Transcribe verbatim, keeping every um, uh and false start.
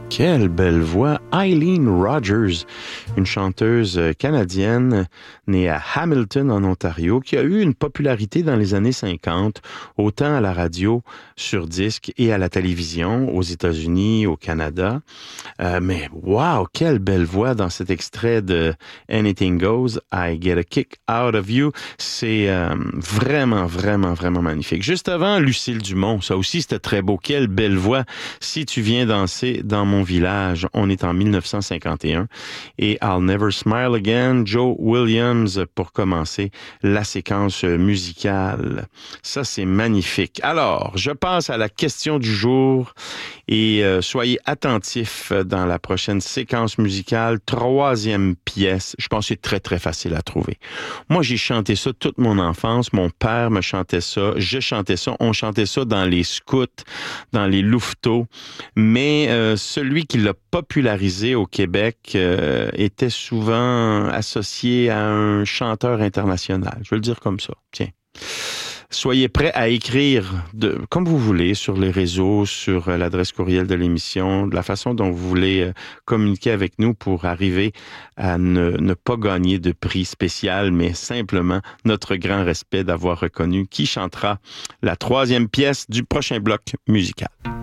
Quelle belle voix! Eileen Rogers, une chanteuse canadienne née à Hamilton, en Ontario, qui a eu une popularité dans les années cinquante, autant à la radio, sur disque et à la télévision, aux États-Unis, au Canada. Euh, mais wow, quelle belle voix dans cet extrait de Anything Goes, I Get a Kick Out of You. C'est euh, vraiment, vraiment, vraiment magnifique. Juste avant, Lucille Dumont, ça aussi c'était très beau. Quelle belle voix! Si tu viens danser dans mon village, on est en dix-neuf cent cinquante et un. Et I'll Never Smile Again, Joe Williams, pour commencer la séquence musicale. Ça, c'est magnifique. Alors, je passe à la question du jour et euh, soyez attentifs dans la prochaine séquence musicale. Troisième pièce, je pense que c'est très, très facile à trouver. Moi, j'ai chanté ça toute mon enfance. Mon père me chantait ça, je chantais ça, on chantait ça dans les scouts, dans les louveteaux. Mais euh, celui qui l'a popularisé au Québec euh, était souvent associé à un chanteur international. Je vais le dire comme ça. Tiens. Soyez prêts à écrire de, comme vous voulez sur les réseaux, sur l'adresse courriel de l'émission, de la façon dont vous voulez communiquer avec nous pour arriver à ne, ne pas gagner de prix spécial, mais simplement notre grand respect d'avoir reconnu qui chantera la troisième pièce du prochain bloc musical.